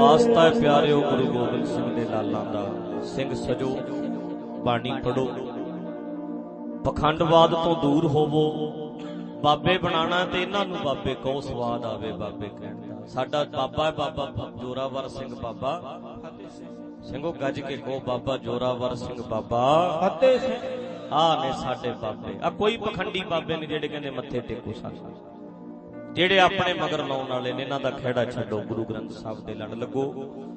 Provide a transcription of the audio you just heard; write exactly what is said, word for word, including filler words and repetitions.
वास्ता है प्यारे गुरु गोबिंद सिंह दे लालां दा। सिंह सजो, बाणी पढ़ो, पखंडवाद तो दूर होवो। बाबे बनाना ते इन्हां नूं बाबे कहो, स्वाद आवे बाबे कहण दा। साडा बाबा है बाबा जोरावर सिंह बाबा ਸਿੰਘੋ ਗੱਜ के कहो, बाबा जोरावर सिंह बाबा फतेह सिंह। आ ने साडे बाबे। आ कोई पखंडी बाबे ने जेड़े कहंदे मत्थे टेको सानू, जेड़े अपने मगर लाउण वाले ने। इन्हां दा खैड़ा छड्डो, गुरु ग्रंथ साहिब दे लड़ लगो।